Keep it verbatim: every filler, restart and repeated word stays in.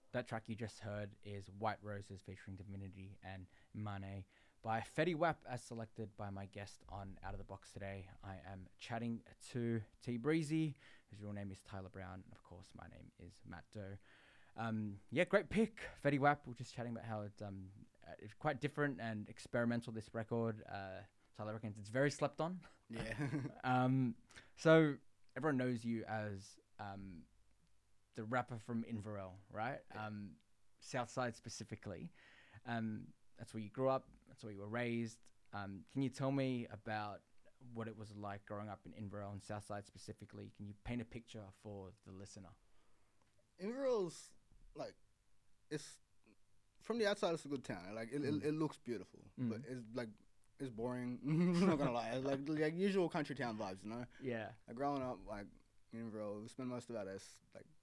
That track you just heard is White Roses featuring Divinity and Mane by Fetty Wap, as selected by my guest on Out of the Box today. I am chatting to T Breezy, whose real name is Tyler Brown. And of course, my name is Matt Doe. Um, yeah, great pick, Fetty Wap. We're just chatting about how it, um, uh, it's quite different and experimental, this record. Uh, Tyler reckons it's very slept on. Yeah. Um, so everyone knows you as um, the rapper from Inverell, right? Yeah. Um, Southside specifically. Um, that's where you grew up. That's where you were raised. Um, can you tell me about what it was like growing up in Inverell and Southside specifically? Can you paint a picture for the listener? Inverell's like it's from the outside. It's a good town. Like it, it, Mm. it looks beautiful, but Mm. it's like it's boring. I'm not gonna lie. It's like like usual country town vibes, you know. Yeah. Like growing up, like in Inverell, we spent most of our days like